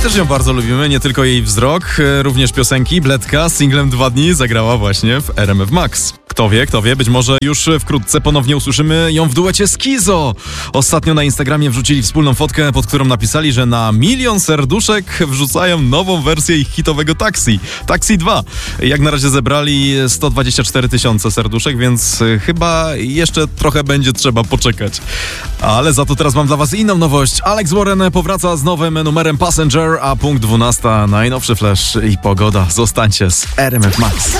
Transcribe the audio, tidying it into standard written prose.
też ją bardzo lubimy, nie tylko jej wzrok, również piosenki. Bledka z singlem 2 dni zagrała właśnie w RMF Max. Kto wie, być może już wkrótce ponownie usłyszymy ją w duecie z Kizo. Ostatnio na Instagramie wrzucili wspólną fotkę, pod którą napisali, że na 1 000 000 serduszek wrzucają nową wersję ich hitowego Taxi. Taxi 2. Jak na razie zebrali 124 000 serduszek, więc chyba jeszcze trochę będzie trzeba poczekać. Ale za to teraz mam dla was inną nowość. Alex Warren powraca z nowym numerem Passenger, a punkt 12. Najnowszy flash i pogoda. Zostańcie z RMF Max.